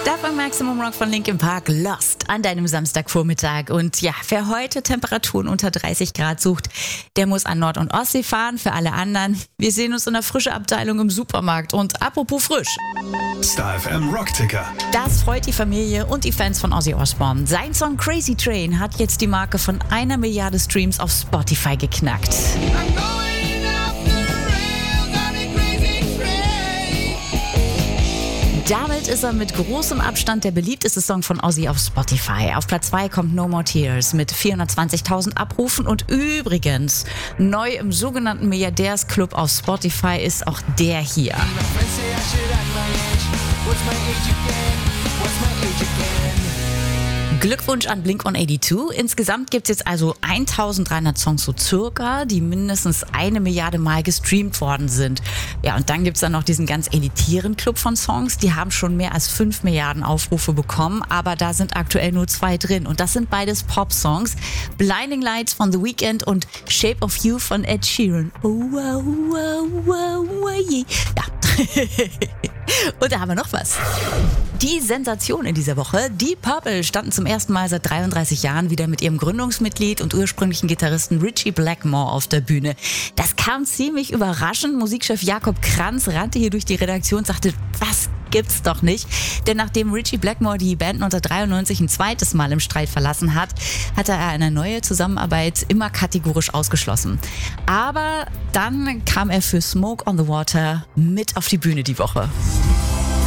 Stuff am Maximum Rock von Linkin Park, Lost an deinem Samstagvormittag. Und ja, wer heute Temperaturen unter 30 Grad sucht, der muss an Nord- und Ostsee fahren. Für alle anderen, wir sehen uns in der frischen Abteilung im Supermarkt. Und apropos frisch. Star FM Rockticker. Das freut die Familie und die Fans von Ozzy Osbourne. Sein Song Crazy Train hat jetzt die Marke von 1 Milliarde Streams auf Spotify geknackt. Damit ist er mit großem Abstand der beliebteste Song von Ozzy auf Spotify. Auf Platz 2 kommt No More Tears mit 420.000 Abrufen. Und übrigens, neu im sogenannten Milliardärsclub auf Spotify ist auch der hier. Glückwunsch an Blink-182. Insgesamt gibt es jetzt also 1300 Songs so circa, die mindestens 1 Milliarde Mal gestreamt worden sind. Ja, und dann gibt es dann noch diesen ganz elitären Club von Songs. Die haben schon mehr als 5 Milliarden Aufrufe bekommen, aber da sind aktuell nur 2 drin. Und das sind beides Pop-Songs. Blinding Lights von The Weeknd und Shape of You von Ed Sheeran. Oh, wow, wow, wow, wow, yeah. Ja. Und da haben wir noch was. Die Sensation in dieser Woche. Deep Purple standen zum ersten Mal seit 33 Jahren wieder mit ihrem Gründungsmitglied und ursprünglichen Gitarristen Ritchie Blackmore auf der Bühne. Das kam ziemlich überraschend. Musikchef Jakob Kranz rannte hier durch die Redaktion und sagte, was gibt's doch nicht. Denn nachdem Ritchie Blackmore die Band 1993 ein zweites Mal im Streit verlassen hat, hatte er eine neue Zusammenarbeit immer kategorisch ausgeschlossen. Aber dann kam er für Smoke on the Water mit auf die Bühne die Woche.